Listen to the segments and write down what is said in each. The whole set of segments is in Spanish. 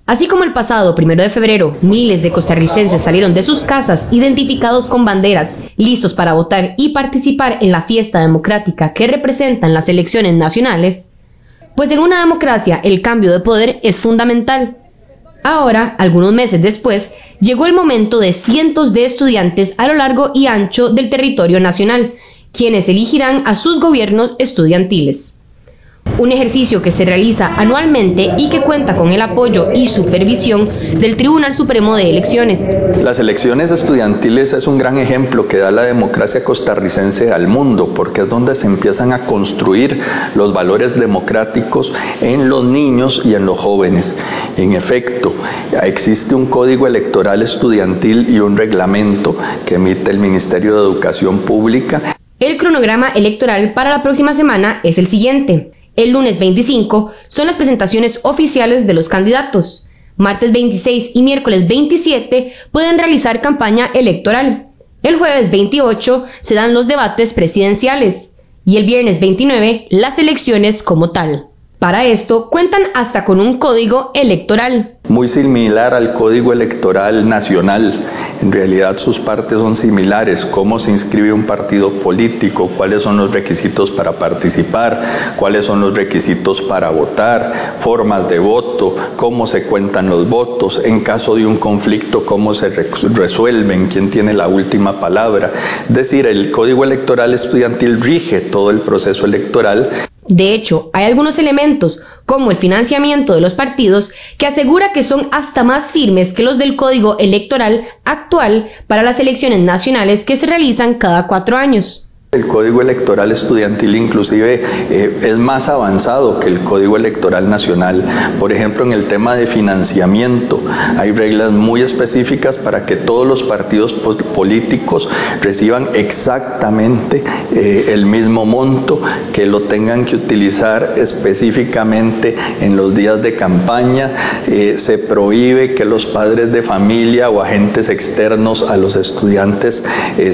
Así como el pasado 1 de febrero, miles de costarricenses salieron de sus casas identificados con banderas, listos para votar y participar en la fiesta democrática que representan las elecciones nacionales, pues en una democracia el cambio de poder es fundamental. Ahora, algunos meses después, llegó el momento de cientos de estudiantes a lo largo y ancho del territorio nacional, quienes elegirán a sus gobiernos estudiantiles. Un ejercicio que se realiza anualmente y que cuenta con el apoyo y supervisión del Tribunal Supremo de Elecciones. Las elecciones estudiantiles es un gran ejemplo que da la democracia costarricense al mundo, porque es donde se empiezan a construir los valores democráticos en los niños y en los jóvenes. En efecto, existe un código electoral estudiantil y un reglamento que emite el Ministerio de Educación Pública. El cronograma electoral para la próxima semana es el siguiente. El lunes 25 son las presentaciones oficiales de los candidatos. Martes 26 y miércoles 27 pueden realizar campaña electoral. El jueves 28 se dan los debates presidenciales y el viernes 29 las elecciones como tal. Para esto cuentan hasta con un código electoral. Muy similar al Código Electoral Nacional. En realidad sus partes son similares. Cómo se inscribe un partido político, cuáles son los requisitos para participar, cuáles son los requisitos para votar, formas de voto, cómo se cuentan los votos, en caso de un conflicto, cómo se resuelven, quién tiene la última palabra. Es decir, el Código Electoral Estudiantil rige todo el proceso electoral. De hecho, hay algunos elementos, como el financiamiento de los partidos, que asegura que son hasta más firmes que los del Código Electoral actual para las elecciones nacionales que se realizan cada 4 años. El Código Electoral Estudiantil inclusive es más avanzado que el Código Electoral Nacional. Por ejemplo, en el tema de financiamiento hay reglas muy específicas para que todos los partidos políticos reciban exactamente el mismo monto, que lo tengan que utilizar específicamente en los días de campaña. Se prohíbe que los padres de familia o agentes externos a los estudiantes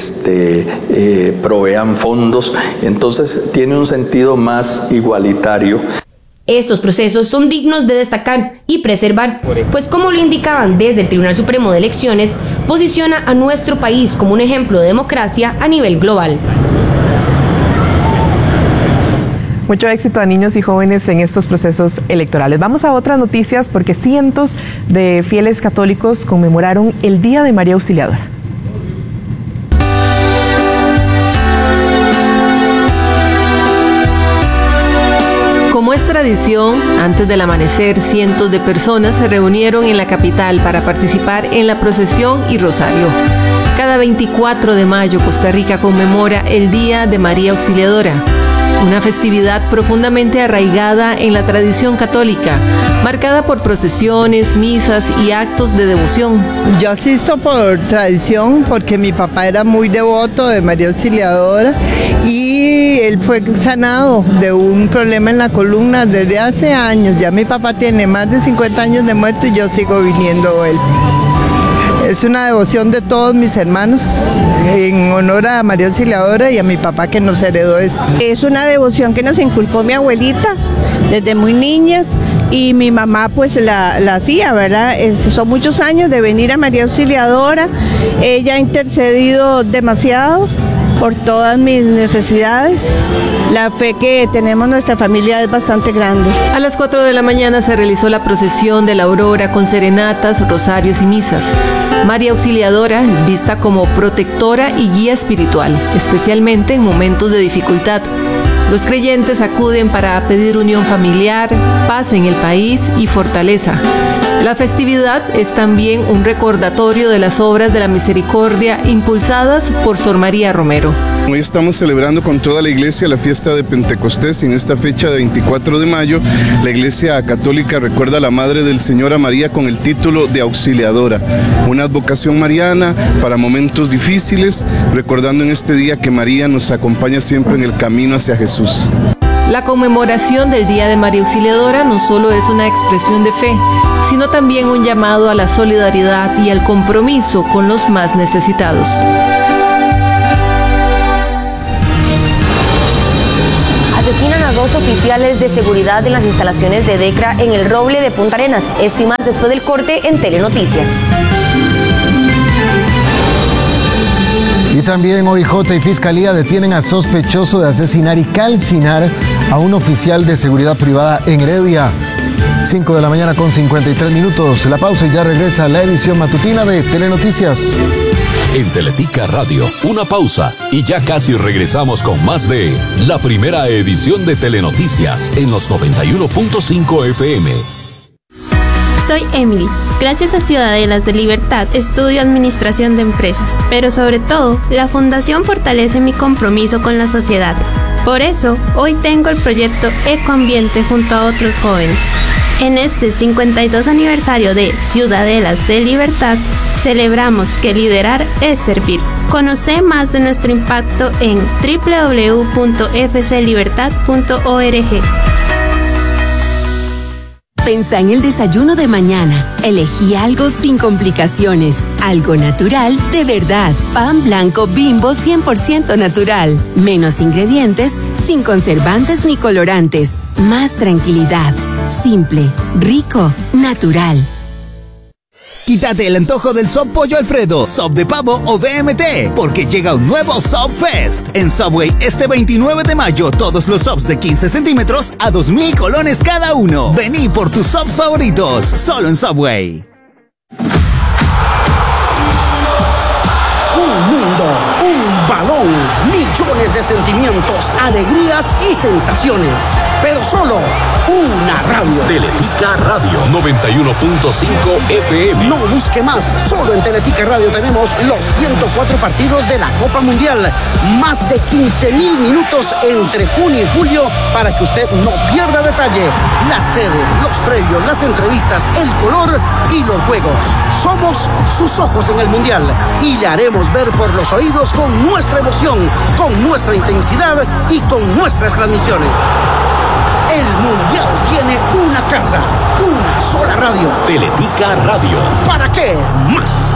provean fondos, entonces tiene un sentido más igualitario. Estos procesos son dignos de destacar y preservar, pues como lo indicaban desde el Tribunal Supremo de Elecciones, posiciona a nuestro país como un ejemplo de democracia a nivel global. Mucho éxito a niños y jóvenes en estos procesos electorales. Vamos a otras noticias porque cientos de fieles católicos conmemoraron el Día de María Auxiliadora. Como es tradición, antes del amanecer, cientos de personas se reunieron en la capital para participar en la procesión y rosario. Cada 24 de mayo, Costa Rica conmemora el Día de María Auxiliadora, una festividad profundamente arraigada en la tradición católica, marcada por procesiones, misas y actos de devoción. Yo asisto por tradición porque mi papá era muy devoto de María Auxiliadora y él fue sanado de un problema en la columna desde hace años. Ya mi papá tiene más de 50 años de muerto y yo sigo viniendo a él. Es una devoción de todos mis hermanos en honor a María Auxiliadora y a mi papá que nos heredó esto. Es una devoción que nos inculcó mi abuelita desde muy niñas y mi mamá pues la hacía, ¿verdad? Son muchos años de venir a María Auxiliadora. Ella ha intercedido demasiado por todas mis necesidades. La fe que tenemos nuestra familia es bastante grande. A las 4 de la mañana se realizó la procesión de la aurora con serenatas, rosarios y misas. María Auxiliadora es vista como protectora y guía espiritual, especialmente en momentos de dificultad. Los creyentes acuden para pedir unión familiar, paz en el país y fortaleza. La festividad es también un recordatorio de las obras de la misericordia impulsadas por Sor María Romero. Hoy estamos celebrando con toda la iglesia la fiesta de Pentecostés. En esta fecha de 24 de mayo, la Iglesia Católica recuerda a la Madre del Señor, a María, con el título de Auxiliadora, una advocación mariana para momentos difíciles, recordando en este día que María nos acompaña siempre en el camino hacia Jesús. La conmemoración del Día de María Auxiliadora no solo es una expresión de fe, sino también un llamado a la solidaridad y al compromiso con los más necesitados. Asesinan a 2 2 oficiales de seguridad en las instalaciones de DECRA en el Roble de Punta Arenas. Esto y más después del corte en Telenoticias. Y también OIJ y Fiscalía detienen a sospechoso de asesinar y calcinar a un oficial de seguridad privada en Heredia. 5 de la mañana con 53 minutos. La pausa y ya regresa la edición matutina de Telenoticias. En Teletica Radio, una pausa y ya casi regresamos con más de la primera edición de Telenoticias en los 91.5 FM. Soy Emily. Gracias a Ciudadelas de Libertad estudio Administración de Empresas, pero sobre todo, la Fundación fortalece mi compromiso con la sociedad. Por eso, hoy tengo el proyecto Ecoambiente junto a otros jóvenes. En este 52 aniversario de Ciudadelas de Libertad, celebramos que liderar es servir. Conoce más de nuestro impacto en www.fclibertad.org. Pensá en el desayuno de mañana. Elegí algo sin complicaciones, algo natural de verdad. Pan blanco Bimbo 100% natural. Menos ingredientes, sin conservantes ni colorantes. Más tranquilidad. Simple, rico, natural. Quítate el antojo del Sop Pollo Alfredo, Sop de Pavo o BMT, porque llega un nuevo Sop Fest. En Subway, este 29 de mayo, todos los Sops de 15 centímetros a 2,000 colones cada uno. Vení por tus Sops favoritos, solo en Subway. Un mundo, un balón, millones de sentimientos, alegrías y sensaciones, pero solo una radio. Teletica Radio 91.5 FM. No busque más, solo en Teletica Radio tenemos los 104 partidos de la Copa Mundial, más de 15,000 minutos entre junio y julio para que usted no pierda detalle. Las sedes, los previos, las entrevistas, el color y los juegos. Somos sus ojos en el Mundial y le haremos ver por los oídos con nuestra emoción, con nuestra intensidad y con nuestras transmisiones. El Mundial tiene una casa, una sola radio. Teletica Radio. ¿Para qué más?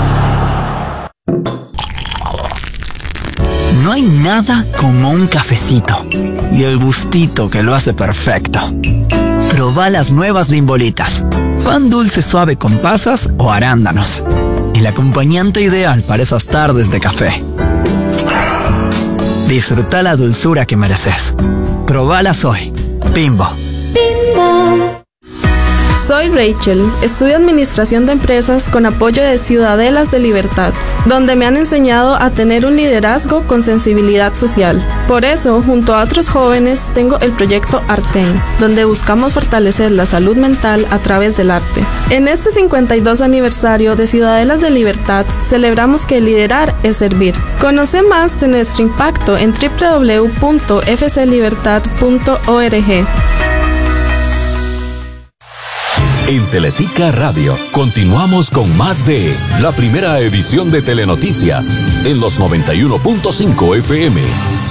No hay nada como un cafecito y el gustito que lo hace perfecto. Proba las nuevas Bimbolitas. Pan dulce suave con pasas o arándanos. El acompañante ideal para esas tardes de café. Disfruta la dulzura que mereces. Probalas hoy. Bimbo. Bimbo. Soy Rachel, estudio Administración de Empresas con apoyo de Ciudadelas de Libertad, donde me han enseñado a tener un liderazgo con sensibilidad social. Por eso, junto a otros jóvenes, tengo el proyecto Arten, donde buscamos fortalecer la salud mental a través del arte. En este 52 aniversario de Ciudadelas de Libertad, celebramos que liderar es servir. Conoce más de nuestro impacto en www.fclibertad.org. En Teletica Radio continuamos con más de la primera edición de Telenoticias en los 91.5 FM.